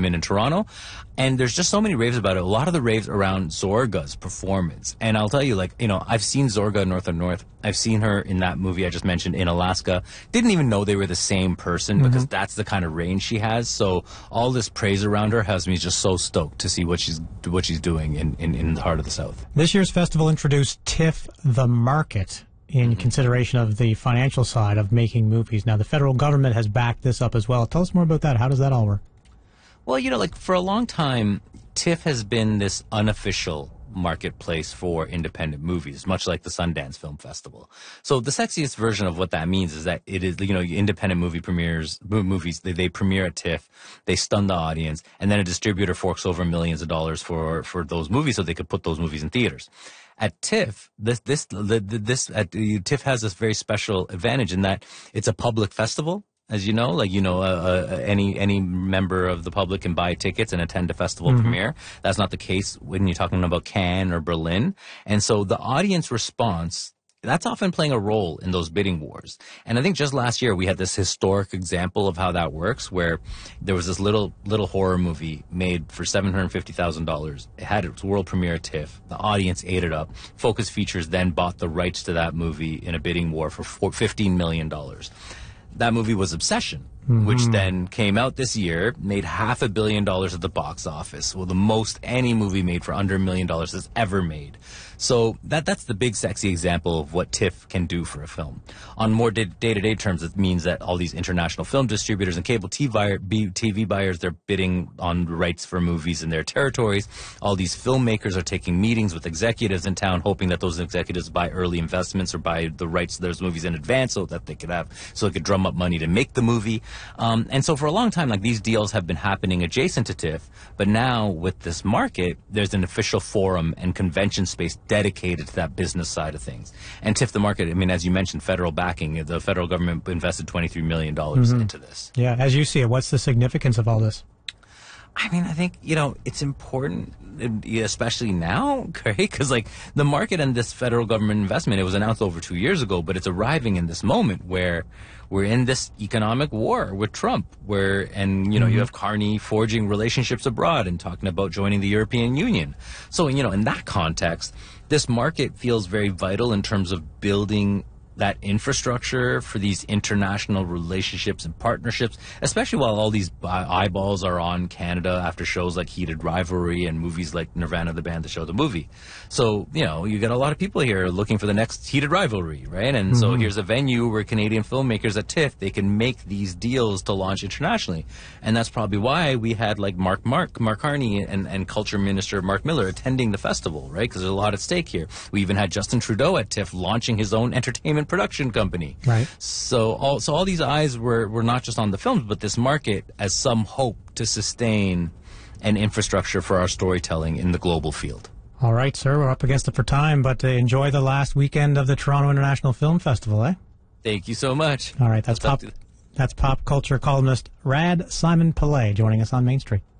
women in Toronto. And there's just so many raves about it. A lot of the raves around Zorga's performance. And I'll tell you, like, you know, I've seen Zorga in North of North. I've seen her in that movie I just mentioned in Alaska. Didn't even know they were the same person because that's the kind of range she has. So all this praise around her has me just so stoked to see what she's doing in the heart of the South. This year's festival introduced TIFF the Market in consideration of the financial side of making movies. Now, the federal government has backed this up as well. Tell us more about that. How does that all work? Well, you know, like for a long time, TIFF has been this unofficial marketplace for independent movies, much like the Sundance Film Festival. So the sexiest version of what that means is that it is, you know, independent movies, they premiere at TIFF, they stun the audience, and then a distributor forks over millions of dollars for those movies so they could put those movies in theaters. At TIFF, TIFF has this very special advantage in that it's a public festival. As you know, like, you know, any member of the public can buy tickets and attend a festival premiere. That's not the case when you're talking about Cannes or Berlin. And so the audience response, that's often playing a role in those bidding wars. And I think just last year we had this historic example of how that works, where there was this little horror movie made for $750,000. It had its world premiere at TIFF. The audience ate it up. Focus Features then bought the rights to that movie in a bidding war for $15 million. That movie was Obsession, which then came out this year, made $500 million at the box office. Well, the most any movie made for under $1 million has ever made. So that's the big sexy example of what TIFF can do for a film. On more day-to-day terms, it means that all these international film distributors and cable TV buyers, they're bidding on rights for movies in their territories. All these filmmakers are taking meetings with executives in town, hoping that those executives buy early investments or buy the rights to those movies in advance so they could drum up money to make the movie. And so for a long time, like, these deals have been happening adjacent to TIFF, but now with this market, there's an official forum and convention space dedicated to that business side of things. And TIFF the Market, I mean, as you mentioned, federal backing, the federal government invested $23 million into this. Yeah, as you see it, what's the significance of all this? I mean, I think, you know, it's important, especially now, right? Because, like, the market and this federal government investment, it was announced over 2 years ago, but it's arriving in this moment where we're in this economic war with Trump, and, you know, you have Carney forging relationships abroad and talking about joining the European Union. So, you know, in that context, this market feels very vital in terms of building that infrastructure for these international relationships and partnerships, especially while all these eyeballs are on Canada after shows like Heated Rivalry and movies like Nirvana the Band, the show, the movie. So, you know, you got a lot of people here looking for the next Heated Rivalry, right? And so here's a venue where Canadian filmmakers at TIFF, they can make these deals to launch internationally. And that's probably why we had like Mark Carney and Culture Minister Mark Miller attending the festival, right? Because there's a lot at stake here. We even had Justin Trudeau at TIFF launching his own entertainment production company. Right. So all these eyes were not just on the films, but this market as some hope to sustain an infrastructure for our storytelling in the global field. All right, sir, we're up against it for time, but enjoy the last weekend of the Toronto International Film Festival, eh? Thank you so much. All right, that's pop culture columnist Rad Simon Pillay joining us on Main Street.